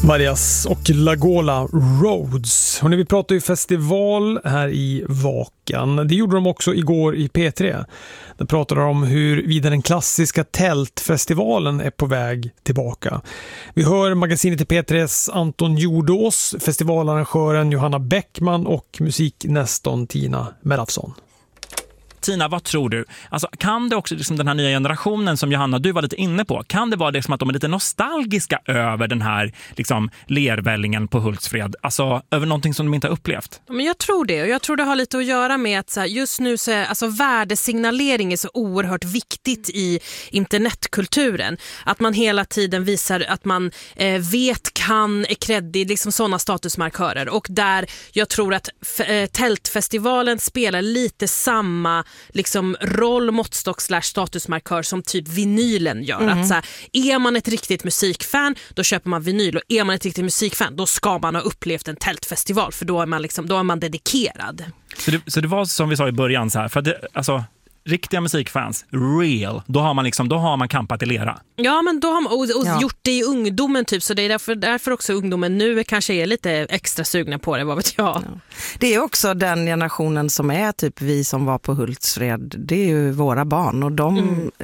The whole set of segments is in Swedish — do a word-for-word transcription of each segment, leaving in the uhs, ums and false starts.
Marias och Lagola Roads. Och när vi pratar ju festival här i Vakan. Det gjorde de också igår i P tre. Där pratade de om hur vidare den klassiska tältfestivalen är på väg tillbaka. Vi hör magasinet i P tre:s Anton Jordås, festivalarrangören Johanna Bäckman och musiknäston Tina Melafsson. Tina, vad tror du? Alltså, kan det också liksom den här nya generationen som Johanna, du var lite inne på, kan det vara det som att de är lite nostalgiska över den här liksom, lervällingen på Hultsfred? Alltså över någonting som de inte har upplevt? Men jag tror det, och jag tror det har lite att göra med att så här, just nu så är, alltså, värdesignalering är så oerhört viktigt i internetkulturen. Att man hela tiden visar att man eh, vet, kan, är kreddig, liksom sådana statusmarkörer. Och där jag tror att f- äh, tältfestivalen spelar lite samma liksom roll, måttstock slash statusmarkör som typ vinylen gör. Mm. Att så här, är man ett riktigt musikfan, då köper man vinyl, och är man ett riktigt musikfan, då ska man ha upplevt en tältfestival, för då är man liksom, då är man dedikerad. Så det, så det var som vi sa i början så här, för att det, alltså riktiga musikfans, real, då har man liksom, då har man kampat i lera. Ja, men då har man och, och ja. gjort det i ungdomen typ, så det är därför, därför också ungdomen nu kanske är lite extra sugna på det, vad vet jag. Ja. Det är också den generationen som är typ vi som var på Hultsfred, det är ju våra barn, och de,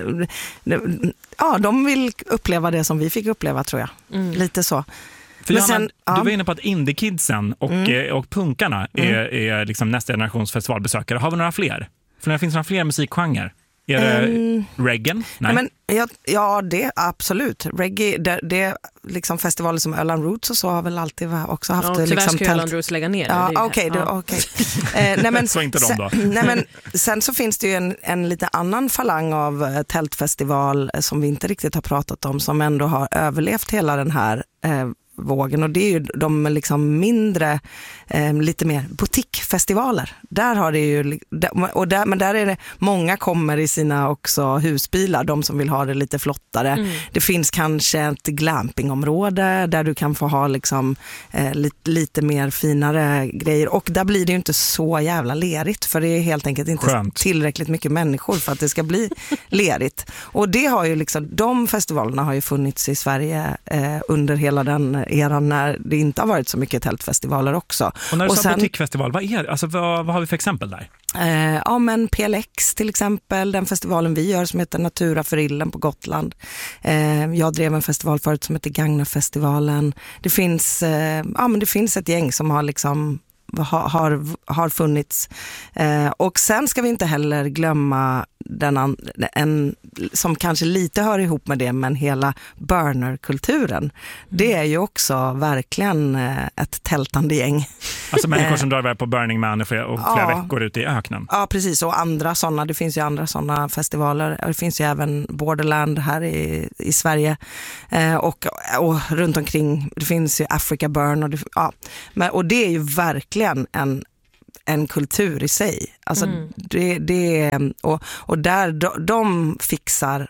mm. ja, de vill uppleva det som vi fick uppleva, tror jag. Mm. Lite så. För Johanna, sen, ja. du var inne på att indiekidsen och, mm. och punkarna är, är liksom nästa generations festivalbesökare. Har vi några fler? För det finns några fler musikgenrer. Är det um, reggae? Nej. Nej, men, ja, ja, det absolut. Reggae, det, det liksom festivaler som Öland Roots och så har väl alltid också haft. Ja, tyvärr liksom, ska Öland Roots lägga ner. Ja, okej. Okay, ja. okay. eh, nej, men, så inte de då. Sen, nej, men, sen så finns det ju en, en lite annan falang av uh, tältfestival som vi inte riktigt har pratat om, som ändå har överlevt hela den här eh, vågen, och det är ju de liksom mindre eh, lite mer butikfestivaler. Där har det ju och där, men där är det många kommer i sina också husbilar, de som vill ha det lite flottare. Mm. Det finns kanske ett glampingområde där du kan få ha liksom eh, lite, lite mer finare grejer, och där blir det ju inte så jävla lerigt, för det är helt enkelt inte Skönt. tillräckligt mycket människor för att det ska bli lerigt. Och det har ju liksom, de festivalerna har ju funnits i Sverige eh, under hela den eran när det inte har varit så mycket tältfestivaler också. Och när du och sa sen, butikfestival, vad, är, alltså, vad, vad har vi för exempel där? Eh, ja, men P L X till exempel, den festivalen vi gör som heter Natura för Illen på Gotland. Eh, jag drev en festival förut som heter Gagnafestivalen. Det finns, eh, ja, men det finns ett gäng som har liksom har, har, har funnits. Eh, och sen ska vi inte heller glömma den an, en, som kanske lite hör ihop med det, men hela burnerkulturen. Det är ju också verkligen ett tältande gäng. Alltså människor som drar iväg på Burning Man och flera, och flera ja. veckor ute i öknen. Ja, precis. Och andra sådana, det finns ju andra sådana festivaler. Det finns ju även Borderland här i, i Sverige. Eh, och, och runt omkring, det finns ju Africa Burn. Och det, ja. Men, och det är ju verkligen en en kultur i sig. Alltså mm. det, det och, och där de, de fixar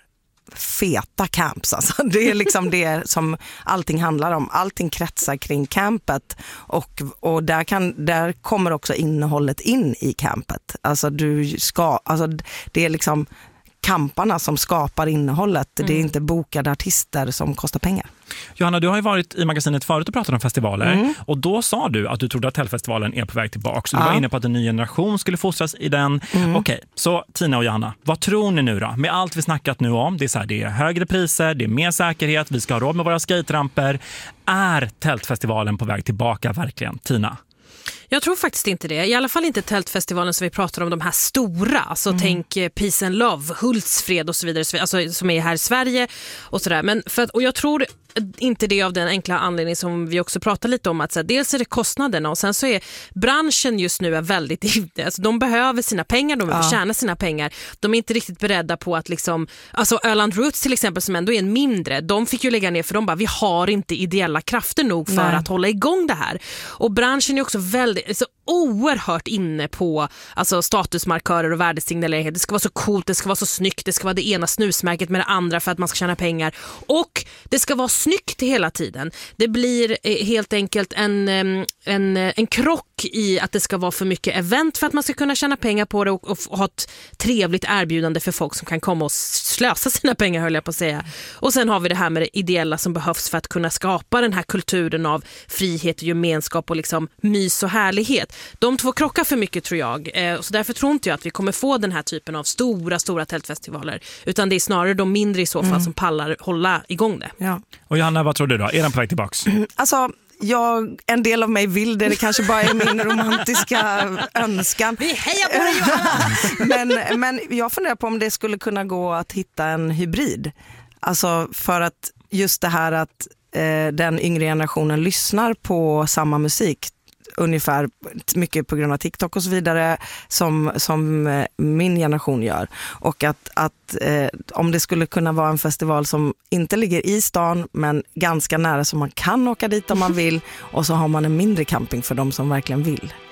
feta camps. Alltså det är liksom det som allting handlar om. Allting kretsar kring campet, och, och där, kan, där kommer också innehållet in i campet. Alltså du ska, alltså det är liksom kamparna som skapar innehållet. Mm. Det är inte bokade artister som kostar pengar. Johanna, du har ju varit i magasinet förut och pratat om festivaler. Mm. Och då sa du att du trodde att tältfestivalen är på väg tillbaka. Så du ja. var inne på att en ny generation skulle fostras i den. Mm. Okej, så Tina och Johanna, vad tror ni nu då? Med allt vi snackat nu om, det är, så här, det är högre priser, det är mer säkerhet, vi ska ha råd med våra skateramper. Är tältfestivalen på väg tillbaka verkligen? Tina? Jag tror faktiskt inte det. I alla fall inte tältfestivalen som vi pratar om, de här stora. Alltså mm. tänk Peace and Love, Hultsfred och så vidare, alltså, som är här i Sverige och sådär. Men för att, och jag tror inte det av den enkla anledning som vi också pratar lite om, att så här, dels är det kostnaderna, och sen så är branschen just nu är väldigt, alltså, de behöver sina pengar, de behöver ja. tjäna sina pengar. De är inte riktigt beredda på att liksom, alltså Öland Roots till exempel, som ändå är en mindre, de fick ju lägga ner för de bara, vi har inte ideella krafter nog för Nej. att hålla igång det här. Och branschen är också väldigt, så oerhört inne på alltså statusmarkörer och värdesignalering. Det ska vara så coolt, det ska vara så snyggt, det ska vara det ena snusmärket med det andra för att man ska tjäna pengar. Och det ska vara snyggt hela tiden. Det blir helt enkelt en, en, en krock i att det ska vara för mycket event för att man ska kunna tjäna pengar på det och, och ha ett trevligt erbjudande för folk som kan komma och slösa sina pengar, höll jag på att säga. Och sen har vi det här med det ideella som behövs för att kunna skapa den här kulturen av frihet och gemenskap och liksom mys och härlighet. De två krockar för mycket, tror jag. Eh, så därför tror inte jag att vi kommer få den här typen av stora, stora tältfestivaler. Utan det är snarare de mindre i så fall mm. som pallar hålla igång det. Ja. Och Johanna, vad tror du då? Är den på väg tillbaks? Alltså, jag, en del av mig vill det. Det kanske bara är min romantiska önskan. Vi hejar på dig, Johanna! men, men jag funderar på om det skulle kunna gå att hitta en hybrid. Alltså för att just det här att eh, den yngre generationen lyssnar på samma musik ungefär mycket på grund av TikTok och så vidare som, som min generation gör. Och att, att eh, om det skulle kunna vara en festival som inte ligger i stan men ganska nära så man kan åka dit om man vill och så har man en mindre camping för de som verkligen vill.